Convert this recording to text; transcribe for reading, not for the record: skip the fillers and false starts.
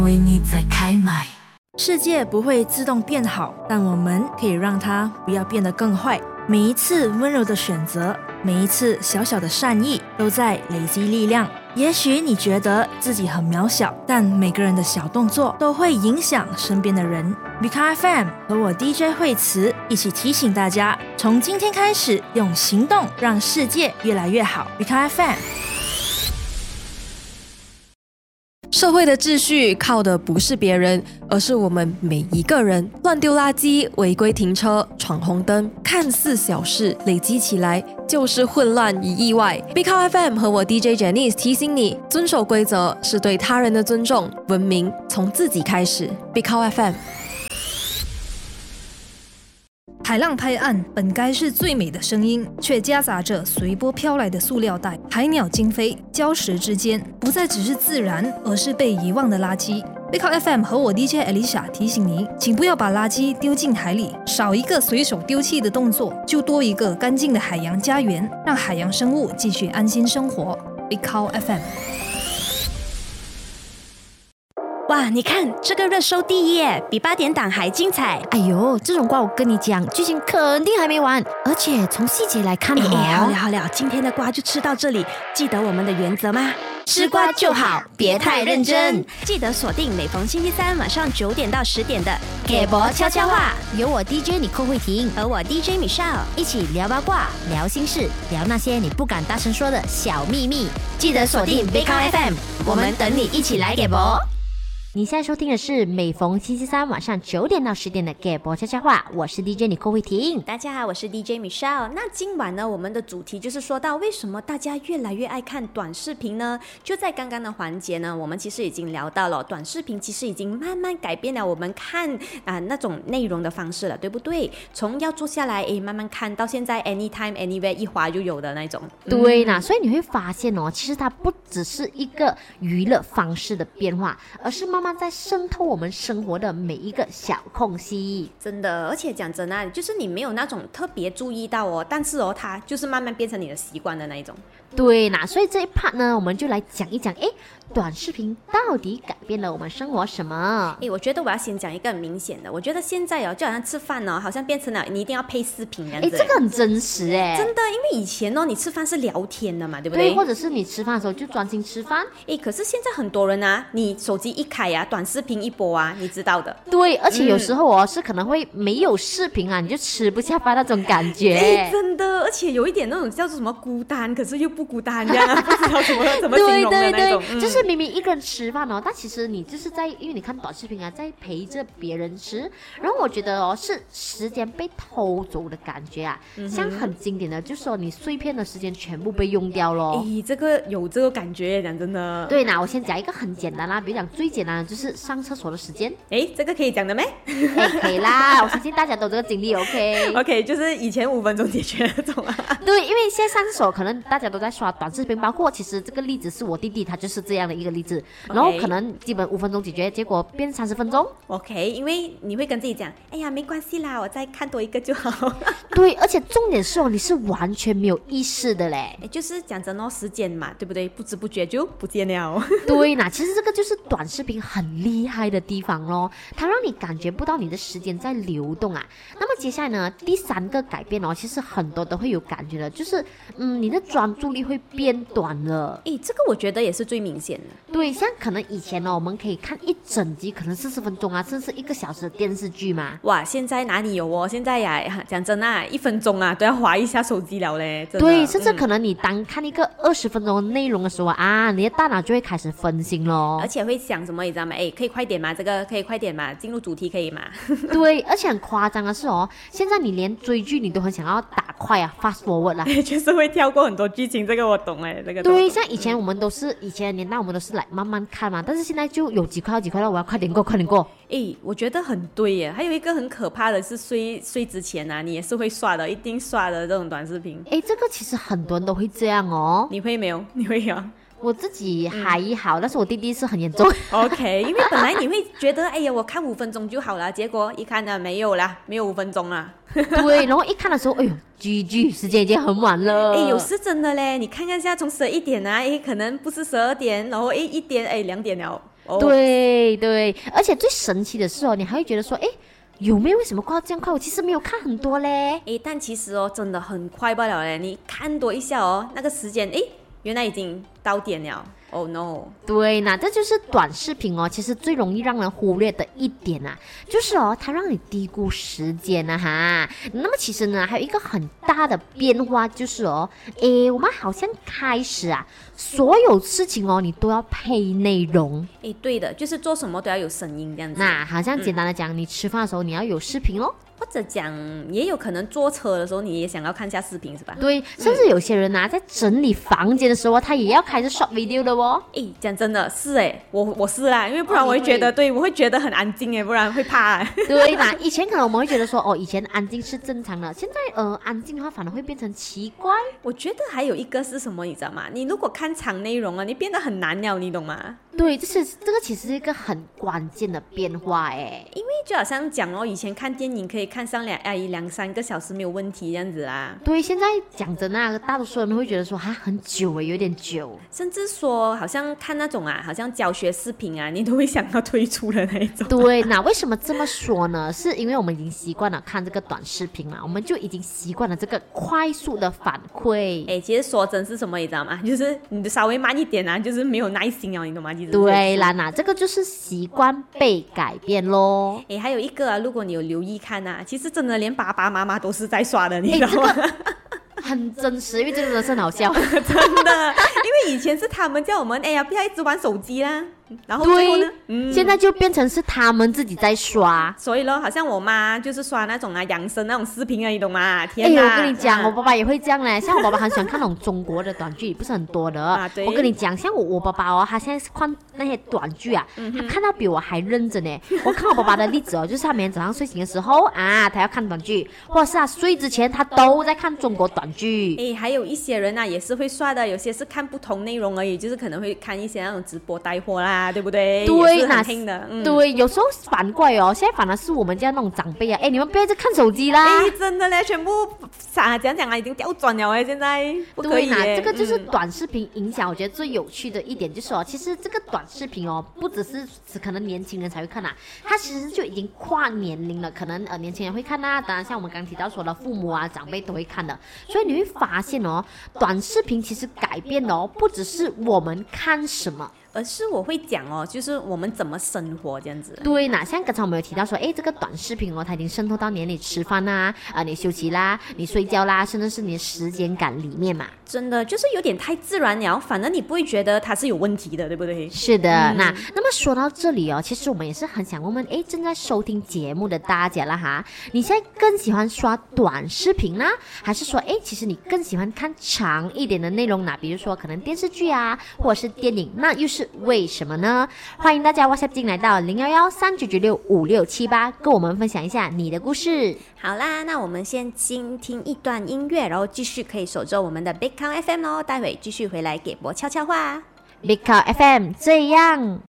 为你在开麦。 世界不会自动变好，但我们可以让它不要变得更坏。每一次温柔的选择，每一次小小的善意，都在累积力量。也许你觉得自己很渺小，但每个人的小动作都会影响身边的人。Bika FM 和我 DJ 惠慈一起提醒大家，从今天开始，用行动让世界越来越好。Bika FM。 社会的秩序靠的不是别人，而是我们每一个人。乱丢垃圾、违规停车、闯红灯，看似小事，累积起来就是混乱与意外。Bika FM 和我 DJ Janice 提醒你，遵守规则是对他人的尊重，文明从自己开始。Bika FM。 海浪拍岸本该是最美的声音，却夹杂着随波飘来的塑料袋、海鸟惊飞，礁石之间不再只是自然，而是被遗忘的垃圾。Bika FM 和我 DJ Alicia 提醒您，请不要把垃圾丢进海里，少一个随手丢弃的动作，就多一个干净的海洋家园，让海洋生物继续安心生活。Bika FM。 哇，你看这个热搜第一耶，比8点档还精彩。 哎呦，这种瓜我跟你讲，剧情肯定还没完，而且从细节来看好了，今天的瓜就吃到这里。记得我们的原则吗？吃瓜就好，别太认真。记得锁定每逢星期三晚上9点到10点的给博悄悄话， 有我 DJ 你寇慧婷和我 DJ Michelle 一起聊八卦、聊心事、聊那些你不敢大声说的小秘密。 记得锁定 Bika FM， 我们等你一起来给博。 你现在收听的是每逢星期三晚上9点到10点的给博悄悄话，我是 DJ 你寇慧婷。 大家好，我是 DJ Michelle。那今晚呢，我们的主题就是说到为什么大家越来越爱看短视频呢？就在刚刚的环节呢，我们其实已经聊到了短视频其实已经慢慢改变了我们看那种内容的方式了，对不对？从要坐下来慢慢看到现在 anytime anywhere 一滑就有的那种。 对啦，所以你会发现哦，其实它不只是一个娱乐方式的变化，而是慢慢在渗透我们生活的每一个小空隙。 真的，而且讲真啊，就是你没有那种特别注意到哦，但是哦，它就是慢慢变成你的习惯的那一种。 对啦，所以这一 part 呢，我们就来讲一讲，短视频到底改变了我们生活什么？ 我觉得我要先讲一个很明显的，我觉得现在就好像吃饭好像变成了你一定要配视频这样子。 这个很真实真的，因为以前你吃饭是聊天的嘛，对不对？ 对，或者是你吃饭的时候就专心吃饭。 可是现在很多人你手机一开短视频一播你知道的。 对，而且有时候是可能会没有视频你就吃不下饭那种感觉。 真的，而且有一点那种叫做什么孤单，可是又不孤单这样不知道怎么形容的那种。 对，就是明明一个人吃饭但其实你就是因为你看短视频在陪着别人吃，然后我觉得是时间被偷走的感觉像很经典的就是你碎片的时间全部被用掉咯。 这个有这个感觉，讲真的。 对，那我先讲一个很简单比如讲最简单的就是上厕所的时间。 这个可以讲的咩？ 可以啦，我相信大家都有这个经历。 OK， 就是以前5分钟解决那种对，因为现在上厕所可能大家都在刷短视频，包括其实这个例子是我弟弟，他就是这样的一个例子。然后可能基本5分钟解决，结果变30分钟。 OK， 因为你会跟自己讲，哎呀，没关系啦，我再看多一个就好。 对，而且重点是你是完全没有意识的嘞。 就是讲真时间嘛，对不对？不知不觉就不见了。 对啦，其实这个就是短视频很厉害的地方咯，它让你感觉不到你的时间在流动那么接下来呢，第3个改变其实很多都会有感觉的，就是你的专注力会变短了。 这个我觉得也是最明显的。 对，像可能以前我们可以看一整集，可能40分钟甚至1个小时的电视剧嘛。 哇，现在哪里有现在讲真1分钟都要滑一下手机了嘞。真的。 对，甚至可能你当看一个20分钟的内容的时候你的大脑就会开始分心咯， 而且会想什么你知道吗？可以快点吗？这个可以快点吗？进入主题可以吗？ 对，而且很夸张的是现在你连追剧你都很想要打快fast forward 就是会跳过很多剧情，这个我懂这个。 对，像以前我们都是以前的年代我们都是来慢慢看嘛，但是现在就有几块了，我要快点过。 我觉得很对耶。还有一个很可怕的是睡之前你也是会刷的，一定刷的这种短视频。 这个其实很多人都会这样你会没有？你会有？ 我自己还好，但是我弟弟是很严重。 OK， 因为本来你会觉得我看5分钟就好了，结果一看没有啦，没有5分钟啦。 对，然后一看的时候GG 时间已经很晚了。 有时真的嘞，你看看现在从11点可能不是12点，然后1点2点了。 对对，而且最神奇的是哦，你还会觉得说，哎，有没有为什么过到这样快？我其实没有看很多嘞。 诶，但其实哦，真的很快罢了嘞。你看多一下哦，那个时间，诶，原来已经到点了。Oh no！ 对，那这就是短视频哦，其实最容易让人忽略的一点啊，就是哦，它让你低估时间啊哈。那么其实呢，还有一个很大的变化就是哦，诶，我们好像开始啊，所有事情哦，你都要配内容。 诶，对的，就是做什么都要有声音这样子。 那好像简单的讲，你吃饭的时候你要有视频咯。 或者讲，也有可能坐车的时候，你也想要看一下视频，是吧？ 对，甚至有些人啊，在整理房间的时候，他也要开始 short video 的哦。 诶，讲真的是诶，我是啦，因为不然我会觉得，对我会觉得很安静诶，不然会怕。 对啦，以前可能我们会觉得说，哦，以前安静是正常的，现在安静的话反而会变成奇怪。 我觉得还有一个是什么，你知道吗？你如果看长内容啊，你变得很难了，你懂吗？ 对，这个其实是一个很关键的变化诶。 因为就好像讲哦，以前看电影可以看上两三个小时没有问题这样子啦。 对，现在讲真啊，大多数人会觉得说哈很久诶，有点久， 甚至说好像看那种啊，好像教学视频啊，你都会想要退出的那一种。 对，那为什么这么说呢？是因为我们已经习惯了看这个短视频嘛，我们就已经习惯了这个快速的反馈。 哎，其实说真是什么，你知道吗？就是你稍微慢一点啊，就是没有耐心哦，你懂吗？其实对啦，那这个就是习惯被改变咯。 哎，还有一个啊，如果你有留意看啊，其实真的连爸爸妈妈都是在刷的，你知道吗？ 很真实，因为这个真的是很好笑， 真的，因为以前是他们叫我们，哎呀，不要一直玩手机啦。然后最后呢， 现在就变成是他们自己在刷。 所以咯，好像我妈就是刷那种啊养生那种视频啊，你懂吗？天哪！ 我跟你讲，我爸爸也会这样嘞。像我爸爸很喜欢看那种中国的短剧，不是很多的。 对。 我跟你讲，像我爸爸哦，他现在看那些短剧啊，他看到比我还认真呢。我看我爸爸的例子哦，就是他每天早上睡醒的时候啊，他要看短剧，或者是他睡之前他都在看中国短剧。 哎，还有一些人啊也是会刷的，有些是看不同内容而已，就是可能会看一些那种直播带货啦。对不对？ 对， 那听的， 对，有时候反过来哦，现在反而是我们家那种长辈啊，哎，你们不要一直看手机啦， 哎，真的嘞，全部讲啊，已经调转了哎，现在不可以耶。 这个就是短视频影响，我觉得最有趣的一点就是哦，其实这个短视频哦，不只是可能年轻人才会看啊，它其实就已经跨年龄了，可能年轻人会看啊，当然像我们刚提到说的父母啊长辈都会看的，所以你会发现哦，短视频其实改变哦，不只是我们看什么。 而是我会讲哦，就是我们怎么生活这样子。 对，那像刚才我们有提到说，哎，这个短视频哦，它已经渗透到你吃饭啦，你休息啦，你睡觉啦，甚至是你的时间感里面嘛。 真的就是有点太自然了，反正你不会觉得它是有问题的，对不对？ 是的，那么说到这里哦，其实我们也是很想问问，哎，正在收听节目的大家啦哈，你现在更喜欢刷短视频呢，还是说，哎，其实你更喜欢看长一点的内容呢？比如说可能电视剧啊，或者是电影，那又是为什么呢？欢迎大家 WhatsApp 进来到01139965678，跟我们分享一下你的故事。 好啦，那我们先听一段音乐，然后继续可以守着我们的 Big Count FM 哦，待会继续回来给博悄悄话。 Big Count FM 这样。